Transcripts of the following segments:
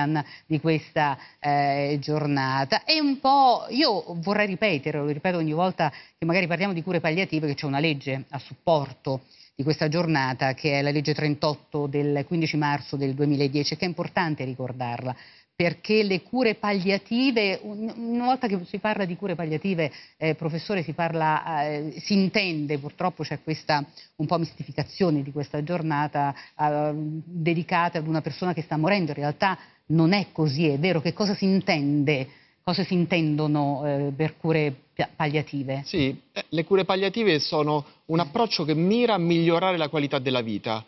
slogan di questa giornata. E un po', io vorrei ripetere, lo ripeto ogni volta che magari parliamo di cure palliative, che c'è una legge a supporto di questa giornata, che è la legge 38 del 15 marzo del 2010, che è importante ricordarla, perché le cure palliative, una volta che si parla di cure palliative, professore, si intende, purtroppo c'è questa un po' mistificazione di questa giornata dedicata ad una persona che sta morendo. In realtà non è così, è vero. Che cosa si intende? Cosa si intendono per cure palliative? Sì, le cure palliative sono un approccio che mira a migliorare la qualità della vita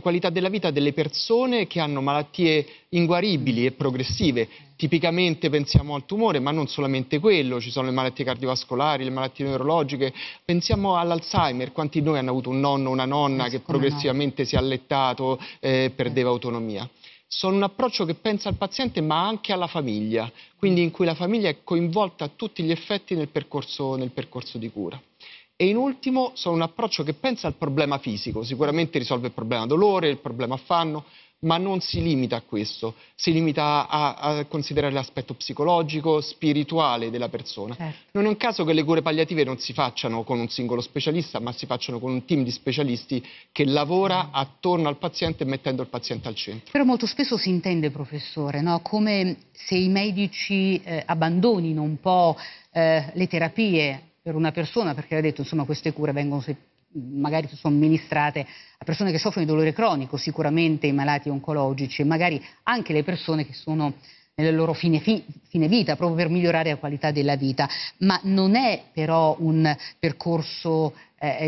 delle persone che hanno malattie inguaribili e progressive. Tipicamente pensiamo al tumore, ma non solamente quello, ci sono le malattie cardiovascolari, le malattie neurologiche, pensiamo all'Alzheimer. Quanti di noi hanno avuto un nonno o una nonna che progressivamente si è allettato, perdeva autonomia? Sono un approccio che pensa al paziente ma anche alla famiglia, quindi in cui la famiglia è coinvolta a tutti gli effetti nel percorso di cura. E in ultimo sono un approccio che pensa al problema fisico, sicuramente risolve il problema dolore, il problema affanno, ma non si limita a questo, si limita a considerare l'aspetto psicologico, spirituale della persona. Certo. Non è un caso che le cure palliative non si facciano con un singolo specialista, ma si facciano con un team di specialisti che lavora attorno al paziente mettendo il paziente al centro. Però molto spesso si intende, professore, no? Come se i medici abbandonino un po' le terapie per una persona, perché ha detto, insomma, queste cure vengono magari somministrate a persone che soffrono di dolore cronico, sicuramente i malati oncologici, e magari anche le persone che sono nelle loro fine vita, proprio per migliorare la qualità della vita. Ma non è però un percorso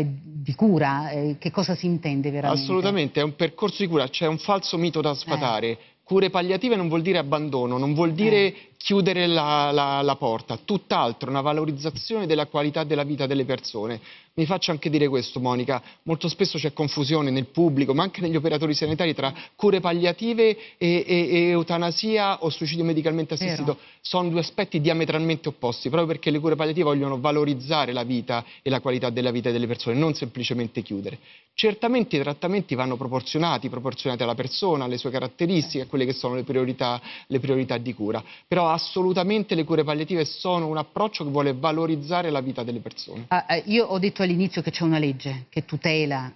di cura? Che cosa si intende veramente? Assolutamente, è un percorso di cura, c'è un falso mito da sfatare. Cure palliative non vuol dire abbandono, non vuol dire chiudere la porta, tutt'altro, una valorizzazione della qualità della vita delle persone. Mi faccio anche dire questo, Monica, molto spesso c'è confusione nel pubblico, ma anche negli operatori sanitari, tra cure palliative e eutanasia o suicidio medicalmente assistito. Vero. Sono due aspetti diametralmente opposti, proprio perché le cure palliative vogliono valorizzare la vita e la qualità della vita delle persone, non semplicemente chiudere. Certamente i trattamenti vanno proporzionati alla persona, alle sue caratteristiche, a quelle che sono le priorità di cura, però assolutamente le cure palliative sono un approccio che vuole valorizzare la vita delle persone. Io ho detto all'inizio che c'è una legge che tutela,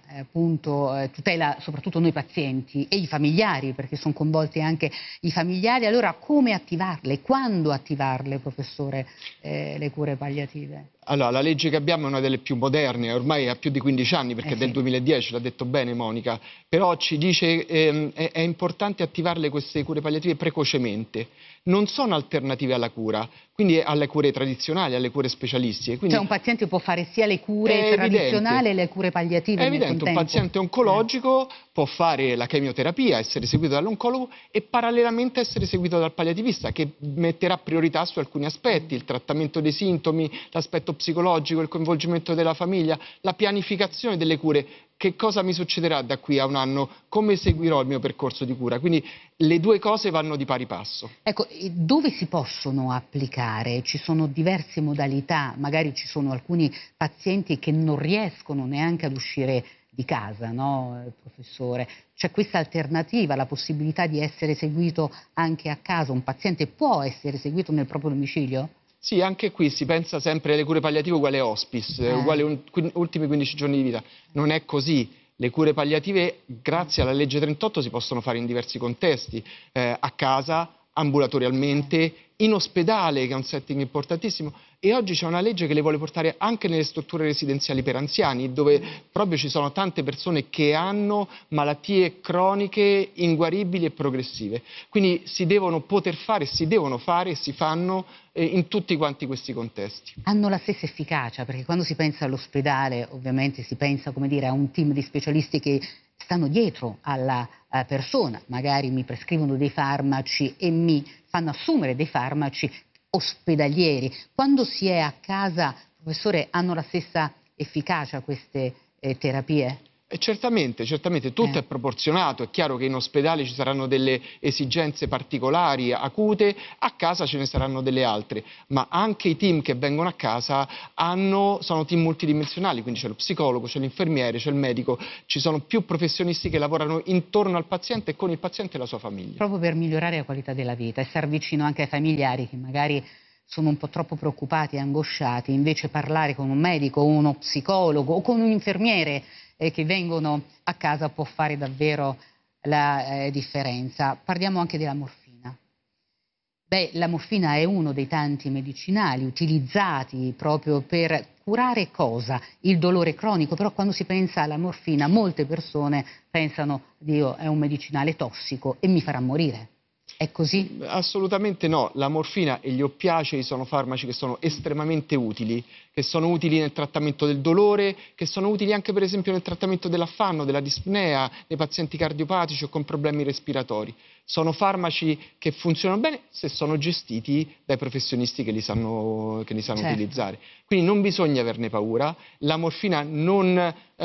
tutela soprattutto noi pazienti e i familiari, perché sono coinvolti anche i familiari. Allora, come attivarle? Quando attivarle, professore, le cure palliative? Allora, la legge che abbiamo è una delle più moderne, ormai ha più di 15 anni perché è del 2010, l'ha detto bene Monica, però ci dice che è importante attivarle queste cure palliative precocemente. Non sono alternative alla cura, quindi alle cure tradizionali, alle cure specialistiche. Quindi cioè un paziente può fare sia le cure tradizionali e le cure palliative è nel evidente, un contempo. paziente oncologico può fare la chemioterapia, essere seguito dall'oncologo e parallelamente essere seguito dal palliativista che metterà priorità su alcuni aspetti, il trattamento dei sintomi, l'aspetto psicologico, il coinvolgimento della famiglia, la pianificazione delle cure. Che cosa mi succederà da qui a un anno? Come seguirò il mio percorso di cura? Quindi le due cose vanno di pari passo. Ecco, dove si possono applicare? Ci sono diverse modalità, magari ci sono alcuni pazienti che non riescono neanche ad uscire di casa, no, professore? C'è questa alternativa, la possibilità di essere seguito anche a casa? Un paziente può essere seguito nel proprio domicilio? Sì, anche qui si pensa sempre alle cure palliative uguale hospice, uguale ultimi 15 giorni di vita. Non è così. Le cure palliative, grazie alla legge 38, si possono fare in diversi contesti, a casa, ambulatorialmente, in ospedale, che è un setting importantissimo, e oggi c'è una legge che le vuole portare anche nelle strutture residenziali per anziani, dove proprio ci sono tante persone che hanno malattie croniche, inguaribili e progressive. Quindi si devono poter fare, si devono fare e si fanno in tutti quanti questi contesti. Hanno la stessa efficacia, perché quando si pensa all'ospedale ovviamente si pensa, come dire, a un team di specialisti che stanno dietro alla persona, magari mi prescrivono dei farmaci e mi fanno assumere dei farmaci ospedalieri. Quando si è a casa, professore, hanno la stessa efficacia queste terapie? Certamente, tutto è proporzionato, è chiaro che in ospedale ci saranno delle esigenze particolari, acute, a casa ce ne saranno delle altre, ma anche i team che vengono a casa sono team multidimensionali, quindi c'è lo psicologo, c'è l'infermiere, c'è il medico, ci sono più professionisti che lavorano intorno al paziente e con il paziente e la sua famiglia. Proprio per migliorare la qualità della vita e star vicino anche ai familiari che magari sono un po' troppo preoccupati e angosciati, invece parlare con un medico, uno psicologo o con un infermiere che vengono a casa può fare davvero la differenza. Parliamo anche della morfina. Beh, la morfina è uno dei tanti medicinali utilizzati proprio per curare cosa? Il dolore cronico, però quando si pensa alla morfina molte persone pensano, Dio, è un medicinale tossico e mi farà morire. È così? Assolutamente no, la morfina e gli oppiacei sono farmaci che sono estremamente utili, che sono utili nel trattamento del dolore, che sono utili anche per esempio nel trattamento dell'affanno, della dispnea, nei pazienti cardiopatici o con problemi respiratori. Sono farmaci che funzionano bene se sono gestiti dai professionisti che li sanno utilizzare. Quindi non bisogna averne paura, la morfina non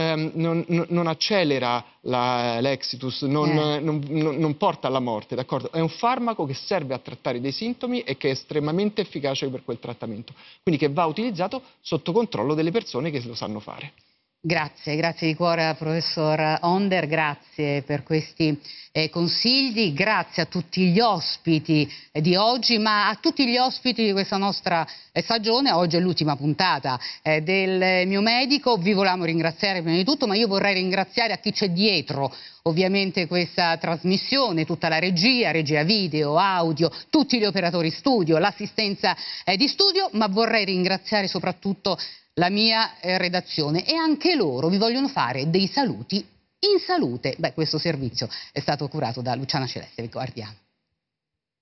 accelera l'exitus, non porta alla morte, d'accordo? È un farmaco che serve a trattare dei sintomi e che è estremamente efficace per quel trattamento, quindi che va utilizzato sotto controllo delle persone che lo sanno fare. Grazie di cuore professor Onder, grazie per questi consigli, grazie a tutti gli ospiti di oggi, ma a tutti gli ospiti di questa nostra stagione. Oggi è l'ultima puntata del Mio Medico, vi volevamo ringraziare prima di tutto, ma io vorrei ringraziare a chi c'è dietro ovviamente questa trasmissione, tutta la regia video, audio, tutti gli operatori studio, l'assistenza di studio, ma vorrei ringraziare soprattutto la mia redazione, e anche loro vi vogliono fare dei saluti in salute. Beh, questo servizio è stato curato da Luciana Celeste, vi guardiamo.